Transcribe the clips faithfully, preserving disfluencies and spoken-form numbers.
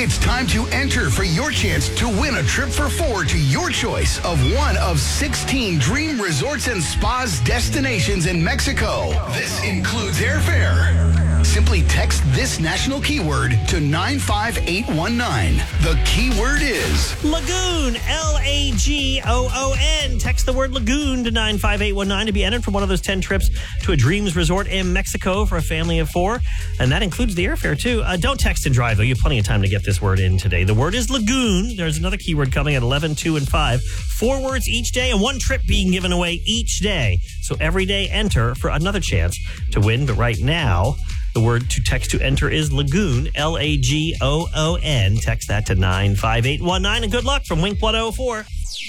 It's time to enter for your chance to win a trip for four to your choice of one of sixteen dream resorts and spas destinations in Mexico. This includes airfare. Simply text this national keyword to nine five eight one nine. The keyword is Lagoon, L A G O O N. Text the word Lagoon to nine five eight one nine to be entered for one of those ten trips to a Dreams Resort in Mexico for a family of four. And that includes the airfare, too. Uh, don't text and drive, though. You have plenty of time to get this word in today. The word is Lagoon. There's another keyword coming at eleven, two, and five. Four words each day and one trip being given away each day. So every day, enter for another chance to win. But right now, the word to text to enter is Lagoon, L A G O O N. Text that to nine five eight one nine, and good luck from Wink one oh four.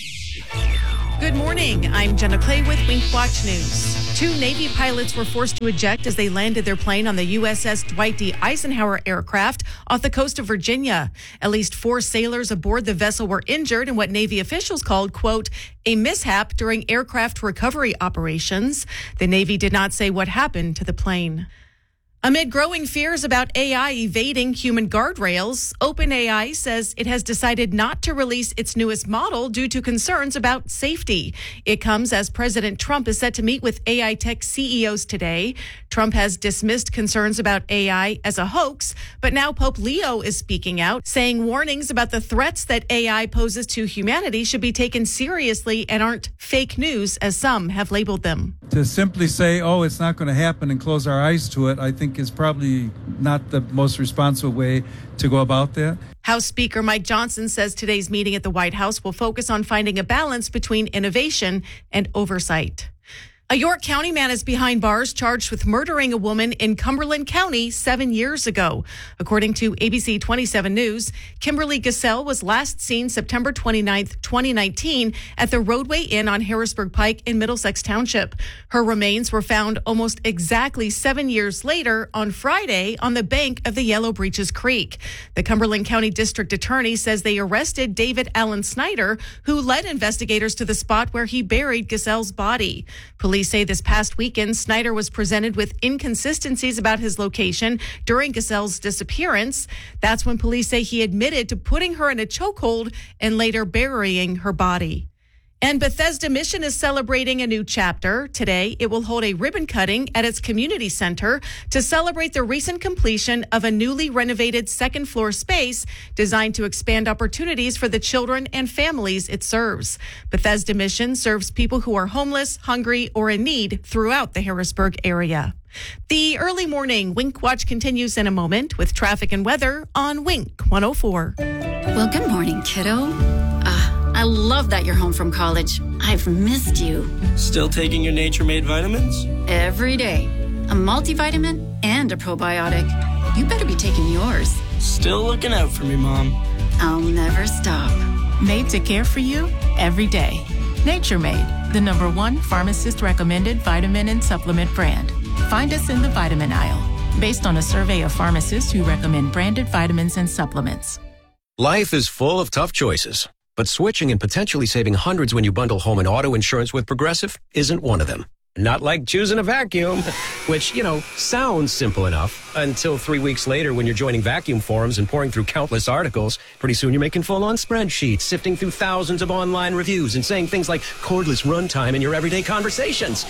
Good morning. I'm Jenna Clay with Wink Watch News. Two Navy pilots were forced to eject as they landed their plane on the U S S Dwight D. Eisenhower aircraft off the coast of Virginia. At least four sailors aboard the vessel were injured in what Navy officials called, quote, a mishap during aircraft recovery operations. The Navy did not say what happened to the plane. Amid growing fears about A I evading human guardrails, OpenAI says it has decided not to release its newest model due to concerns about safety. It comes as President Trump is set to meet with A I tech C E Os today. Trump has dismissed concerns about A I as a hoax, but now Pope Leo is speaking out, saying warnings about the threats that A I poses to humanity should be taken seriously and aren't fake news, as some have labeled them. To simply say, oh, it's not going to happen and close our eyes to it, I think is probably not the most responsible way to go about that. House Speaker Mike Johnson says today's meeting at the White House will focus on finding a balance between innovation and oversight. A York County man is behind bars charged with murdering a woman in Cumberland County seven years ago. According to A B C twenty-seven News, Kimberly Gassell was last seen September twenty-ninth, twenty nineteen at the Roadway Inn on Harrisburg Pike in Middlesex Township. Her remains were found almost exactly seven years later on Friday on the bank of the Yellow Breeches Creek. The Cumberland County District Attorney says they arrested David Allen Snyder, who led investigators to the spot where he buried Gassell's body. Police say this past weekend, Snyder was presented with inconsistencies about his location during Gassell's disappearance. That's when police say he admitted to putting her in a chokehold and later burying her body. And Bethesda Mission is celebrating a new chapter. Today, it will hold a ribbon cutting at its community center to celebrate the recent completion of a newly renovated second floor space designed to expand opportunities for the children and families it serves. Bethesda Mission serves people who are homeless, hungry, or in need throughout the Harrisburg area. The early morning Wink Watch continues in a moment with traffic and weather on Wink one oh four. Well, good morning, kiddo. Uh, I love that you're home from college. I've missed you. Still taking your Nature Made vitamins? Every day. A multivitamin and a probiotic. You better be taking yours. Still looking out for me, Mom. I'll never stop. Made to care for you every day. Nature Made, the number one pharmacist-recommended vitamin and supplement brand. Find us in the vitamin aisle, based on a survey of pharmacists who recommend branded vitamins and supplements. Life is full of tough choices, but switching and potentially saving hundreds when you bundle home and auto insurance with Progressive isn't one of them. Not like choosing a vacuum, which, you know, sounds simple enough until three weeks later when you're joining vacuum forums and pouring through countless articles. Pretty soon you're making full-on spreadsheets, sifting through thousands of online reviews and saying things like cordless runtime in your everyday conversations.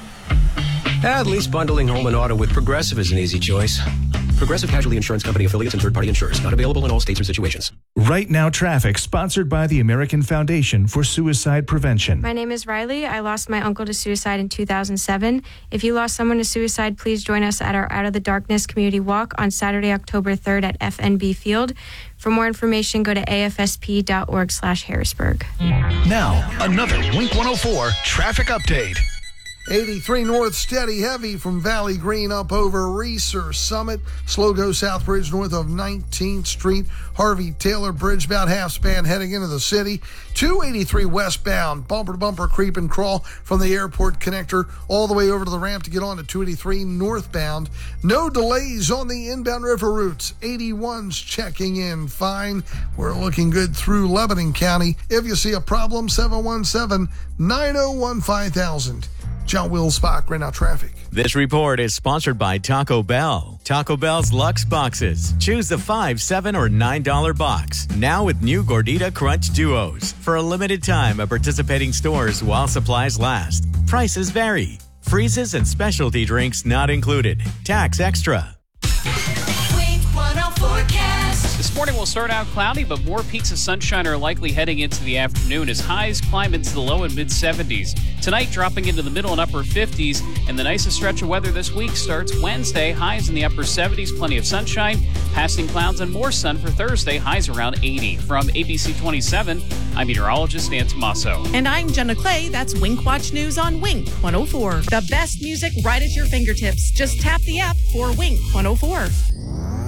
At least bundling home and auto with Progressive is an easy choice. Progressive Casualty Insurance Company affiliates and third-party insurers. Not available in all states or situations. Right Now Traffic, sponsored by the American Foundation for Suicide Prevention. My name is Riley. I lost my uncle to suicide in two thousand seven. If you lost someone to suicide, please join us at our Out of the Darkness Community Walk on Saturday, October third at F N B Field. For more information, go to A F S P dot org slash Harrisburg. Now, another Wink one oh four traffic update. eighty-three north, steady heavy from Valley Green up over Reeser Summit. Slow go South Bridge north of nineteenth Street. Harvey Taylor Bridge about half span heading into the city. two eighty-three westbound, bumper to bumper creep and crawl from the airport connector all the way over to the ramp to get on to two eighty-three northbound. No delays on the inbound river routes. eighty-one's checking in fine. We're looking good through Lebanon County. If you see a problem, seven one seven, nine oh one, five thousand. John Wills-Bach, right now traffic. This report is sponsored by Taco Bell. Taco Bell's Luxe Boxes. Choose the five, seven, or nine dollar box. Now with new Gordita Crunch Duos. For a limited time at participating stores while supplies last. Prices vary. Freezes and specialty drinks not included. Tax extra. This morning will start out cloudy, but more peaks of sunshine are likely heading into the afternoon as highs climb into the low and mid seventies. Tonight dropping into the middle and upper fifties, and the nicest stretch of weather this week starts Wednesday. Highs in the upper seventies, plenty of sunshine, passing clouds and more sun for Thursday, highs around eighty. From A B C twenty-seven, I'm meteorologist Dan Tomaso. And I'm Jenna Clay. That's Wink Watch News on Wink one oh four. The best music right at your fingertips. Just tap the app for Wink one oh four.